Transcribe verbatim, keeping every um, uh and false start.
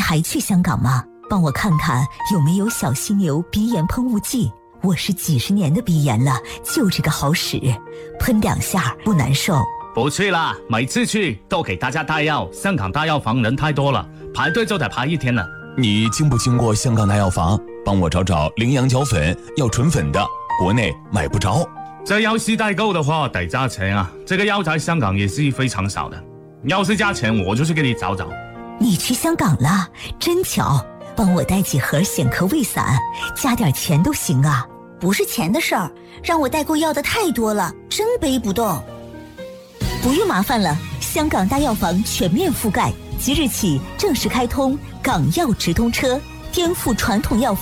还去香港吗？帮我看看有没有小犀牛鼻炎喷雾剂。我是几十年的鼻炎了，就这个好使，喷两下不难受。 不去啦，每次去都给大家带药，香港大药房人太多了，排队就得排一天了。 你经不经过香港大药房？帮我找找羚羊角粉，要纯粉的，国内买不着。 这药是代购的话得加钱啊，这个药在香港也是非常少的，要是加钱我就去给你找找。 你去香港了，真巧，帮我带几盒显壳胃散，加点钱都行啊。 不是钱的事儿，让我代购要的太多了，真背不动。 不用麻烦了，香港大药房全面覆盖，即日起正式开通港药直通车，颠覆传统药房